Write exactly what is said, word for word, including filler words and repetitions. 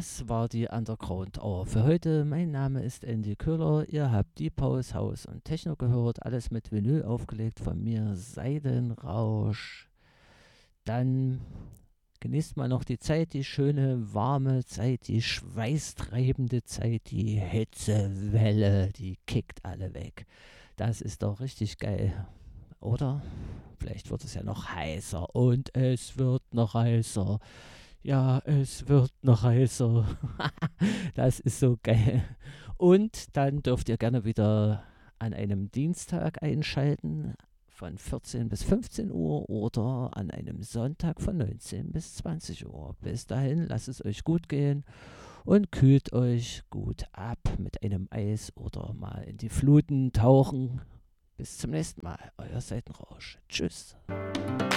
Das war die Underground Hour für heute. Mein Name ist Andy Köhler. Ihr habt Deep House, House und Techno gehört. Alles mit Vinyl aufgelegt von mir. Seidenrausch. Dann genießt mal noch die Zeit, die schöne, warme Zeit, die schweißtreibende Zeit, die Hitzewelle, die kickt alle weg. Das ist doch richtig geil, oder? Vielleicht wird es ja noch heißer und es wird noch heißer. Ja, es wird noch heißer. Das ist so geil. Und dann dürft ihr gerne wieder an einem Dienstag einschalten von vierzehn bis fünfzehn Uhr oder an einem Sonntag von neunzehn bis zwanzig Uhr. Bis dahin, lasst es euch gut gehen und kühlt euch gut ab mit einem Eis oder mal in die Fluten tauchen. Bis zum nächsten Mal, euer Seitenrausch. Tschüss.